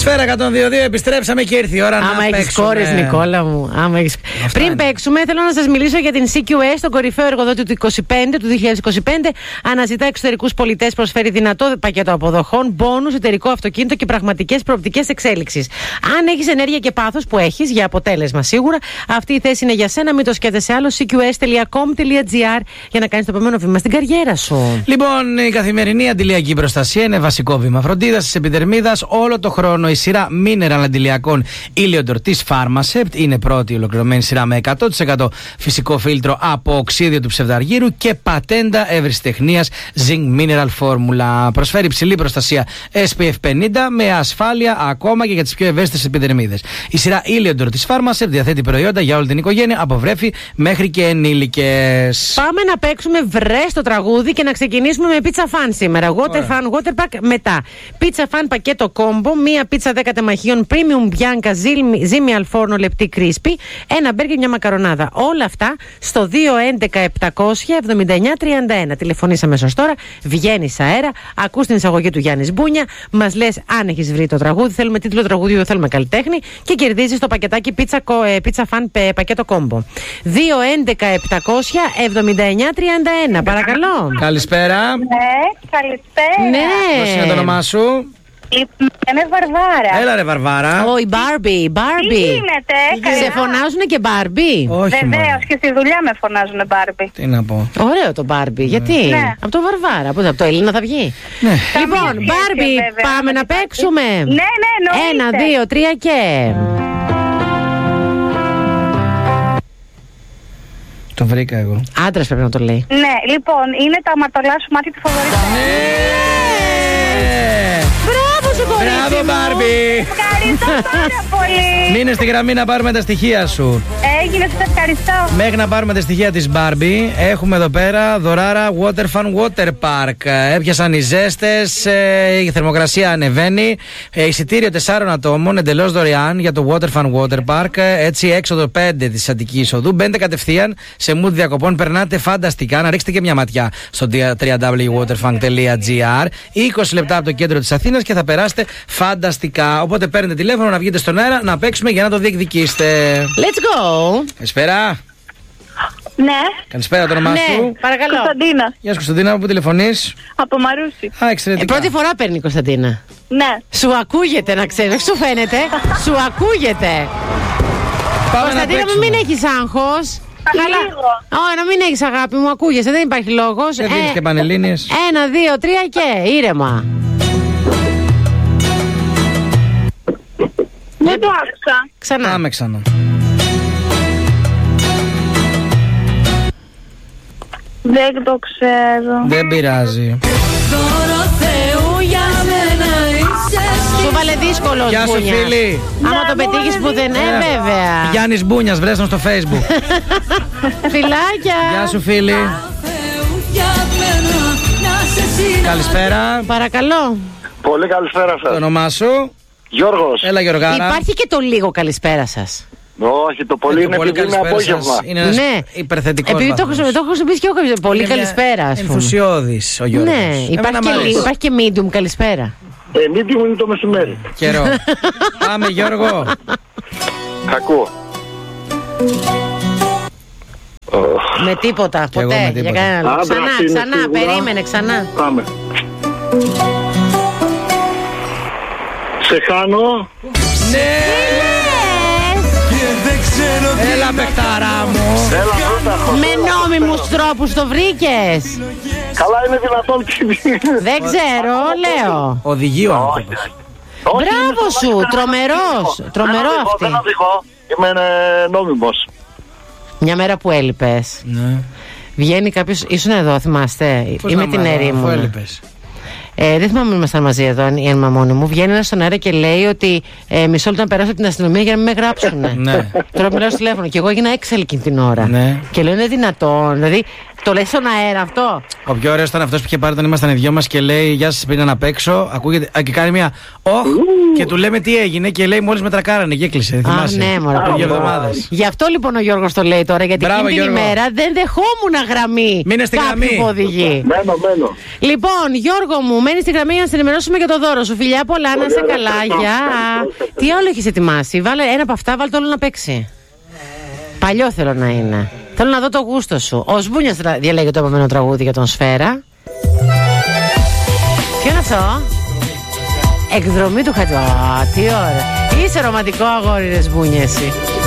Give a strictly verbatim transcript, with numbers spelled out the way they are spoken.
Καλησπέρα, εκατόν δύο δύο. Επιστρέψαμε και ήρθε η ώρα άμα να έχεις παίξουμε. κόρες, Νικόλα μου. Άμα έχεις... Πριν είναι. παίξουμε, θέλω να σας μιλήσω για την σι κιου ες, τον κορυφαίο εργοδότη του είκοσι πέντε, του δύο χιλιάδες είκοσι πέντε. Αναζητά εξωτερικούς πολιτές, προσφέρει δυνατό πακέτο αποδοχών, μπόνους, εταιρικό αυτοκίνητο και πραγματικές προοπτικές εξέλιξης. Αν έχεις ενέργεια και πάθος, που έχεις για αποτέλεσμα σίγουρα, αυτή η θέση είναι για σένα. Μην το σκέφτεσαι άλλο. σι κιου ες τελεία κομ τελεία τζι άρ για να κάνεις το επόμενο βήμα στην καριέρα σου. Λοιπόν, η καθημερινή αντιλιακή προστασία είναι βασικό βήμα φροντίδας της επιδερμίδας. Όλο το χρόνο η σειρά Mineral αντιλιακών Iliodor της Pharmacept είναι πρώτη ολοκληρωμένη σειρά με εκατό τοις εκατό φυσικό φίλτρο από οξύδιο του ψευδαργύρου και πατέντα ευρεσιτεχνίας Zinc Mineral Formula. Προσφέρει υψηλή προστασία ες πι εφ πενήντα με ασφάλεια ακόμα και για τις πιο ευαίσθητες επιδερμίδες. Η σειρά Iliodor της Pharmacept διαθέτει προϊόντα για όλη την οικογένεια, από βρέφη μέχρι και ενήλικες. Πάμε να παίξουμε βρε στο τραγούδι και να ξεκινήσουμε με Pizza Fan σήμερα. Water Fan, Water Pack μετά. Pizza Fan πακέτο κόμπο, μία πίτσα δέκα τεμαχίων Premium Bianca Zimi al Forno λεπτή crispy, ένα μπέργκερ, μια μακαρονάδα. Όλα αυτά στο δύο έντεκα επτακόσια εβδομήντα εννιά τριάντα ένα. Τηλεφωνήσαμε αμέσως τώρα, βγαίνεις αέρα, ακούς την εισαγωγή του Γιάννης Μπούνια, μας λες αν έχεις βρει το τραγούδι, θέλουμε τίτλο τραγουδιού, θέλουμε καλλιτέχνη και κερδίζεις το πακετάκι Pizza, pizza Fan πακέτο κόμπο. δύο έντεκα επτακόσια εβδομήντα εννιά τριάντα ένα, παρακαλώ. Καλησπέρα. Ναι, καλησπέρα. Ναι. Πώς είναι το όνομά σου? Είμαι Βαρβάρα. Έλα ρε Βαρβάρα. Ω, η Μπάρμπι, η Μπάρμπι. Τι γίνεται, Σε φωνάζουνε και Μπάρμπι. Όχι μόνο. Βεβαίως και στη δουλειά με φωνάζουν Μπάρμπι. Τι να πω. Ωραίο το Μπάρμπι. Γιατί? Ναι. Από το Βαρβάρα. Από το Έλληνα θα βγει. Ναι. Λοιπόν, σχέση, Μπάρμπι, βέβαια, πάμε να υπάρχει. παίξουμε. Ναι, ναι, εννοείται. Ένα, δύο, τρία και. Το βρήκα εγώ. Άντρας πρέπει να το λέει. Ναι, λοιπόν, είναι τα ματολά σου μάτι του φαβοριτή. Μπράβο σου, κορίτσι Μπράβο μου. Μπάρμπι. Ευχαριστώ πάρα πολύ. Μείνε στη γραμμή να πάρουμε τα στοιχεία σου. Έγινε, σας ευχαριστώ. Μέχρι να πάρουμε τα στοιχεία της Barbie, έχουμε εδώ πέρα δωράρα Water Fun Water Park. Έπιασαν οι ζέστες, ε, η θερμοκρασία ανεβαίνει. Ε, εισιτήριο τεσσάρων ατόμων εντελώς δωρεάν για το Water Fun Water Park. Ε, έτσι, έξοδο πέντε της Αττικής Οδού. Μπαίνετε κατευθείαν σε mood διακοπών, περνάτε φανταστικά. Να ρίξετε και μια ματιά στο double-u double-u double-u τελεία waterfun τελεία τζι άρ. είκοσι λεπτά από το κέντρο της Αθήνας και θα περάσετε φανταστικά. Οπότε παίρνετε τηλέφωνο να βγείτε στον αέρα να παίξουμε για να το διεκδικήσετε. Let's go. Καλησπέρα. Ναι, Καλησπέρα, το όνομά Ναι, σου. παρακαλώ. Κωνσταντίνα, Γεια σου Κωνσταντίνα, από πού τηλεφωνείς? από Μαρούσι. Α, Ε, εξαιρετικά. πρώτη φορά παίρνει η Κωνσταντίνα. Ναι. Σου ακούγεται να ξέρεις, όχι σου φαίνεται. Σου ακούγεται. Πάμε να Κωνσταντίνα μου, παίξουμε. μην έχεις άγχος. Λίγο. Όχι, να μην έχεις αγάπη μου, ακούγεσαι, δεν υπάρχει λόγος. Δεν δίνεις Ε, και πανελλήνιες. Ένα, δύο, τρία και ήρεμα. Δεν το άκουσα. Ξανά. Πάμε ξανά. Δεν το ξέρω. Δεν πειράζει. Σου βάλε δύσκολο Γεια σου, Μπούνια. φίλοι. Άμα το πετύχεις που δεν είναι, βέβαια. Γιάννης Μπούνιας, βρες τον στο Facebook. Φιλάκια. Γεια σου, φίλοι. Καλησπέρα. Παρακαλώ. Πολύ καλησπέρα Το σας. όνομά σου? Γιώργος. Έλα, Γιωργάρα. Υπάρχει και το λίγο καλησπέρα σας. Όχι, το πολύ Ε, είναι το πολύ επειδή είναι καλησπέρα απόγευμα. σας. Είναι ένας Ναι. υπερθετικός Επειδή το έχω, βαθμός. το έχω χρησιμοποιήσει και εγώ. Πολύ Είναι μια καλησπέρα, ας πούμε. ενθουσιώδης ο Γιώργος. Ναι, Εμένα υπάρχει μ' και, αρέσει. υπάρχει και medium καλησπέρα. Ε, μύτη μου είναι το μεσημέρι. Καιρό. Πάμε, Γιώργο. Ακούω. Με τίποτα, Κι εγώ ποτέ. με Για τίποτα. κανένα λόγο. Άντρας Ξανά, είναι ξανά, σίγουρα. περίμενε, ξανά. Πάμε. Σε χάνω. Ναι! Έλα, παιχταρά μου. Έλα πρώτα. Με νόμιμους τρόπους το βρήκες. Καλά είναι δυνατόν. Δεν ξέρω, λέω. Οδηγεί ο Όχι. άνθρωπος. Όχι, Μπράβο είμαι σου, στο- τρομερός, Δεν τρομερό οδηγώ, αυτή. Δεν οδηγώ. Είμαι ε, νόμιμος. Μια μέρα που έλειπες, Ναι. βγαίνει κάποιος. Ήσουν εδώ, θυμάστε. Πώς Είμαι να την μ' αρέσει, αφού ερήμου. έλειπες. Ε, δεν θυμάμαι αν ήμασταν μαζί εδώ, η Έλμα μόνη μου. Βγαίνει ένα στον αέρα και λέει ότι ε, μισό λεπτό να περάσω από την αστυνομία για να μην με γράψουν. Ναι. Τώρα μιλάω στο τηλέφωνο και εγώ έγινα έξαλλη εκείνη την ώρα. Ναι. Και λέω είναι δυνατόν. Δηλαδή, Το λες στον αέρα αυτό? Ο πιο ωραίος ήταν αυτός που είχε πάρει όταν ήμασταν οι δυο μας και λέει: Γεια σας, πήγα να παίξω. Ακούγεται, α, και κάνει μια όχ και του λέμε τι έγινε και λέει: Μόλις με τρακάρανε και έκλεισε. Α, Θυμάσαι. ναι, μωρέ. Πριν δύο εβδομάδες. Γι' αυτό λοιπόν ο Γιώργος το λέει τώρα, γιατί Μπράβο, εκείνη την Γιώργο. ημέρα δεν δεχόμουν γραμμή. Μείνε στη κάποιου γραμμή. που οδηγεί. Μένω, μένω. Λοιπόν, Γιώργο μου, μένει στη γραμμή για να σε ενημερώσουμε για το δώρο σου. Φιλιά πολλά, να είσαι καλά. Γεια. Τι άλλο έχει ετοιμάσει? Βάλε ένα από αυτά, βάλε το όλο να παίξει. Παλιό θέλω να είναι. Θέλω να δω το γούστο σου. Ο Σμπούνιας διαλέγει το επόμενο τραγούδι για τον Σφαίρα. Ποιο είναι αυτό? Εκδρομή του Χατζη. Α, τι ωραία. Είσαι ρομαντικό αγόρι, ρε Σμπούνια, εσύ.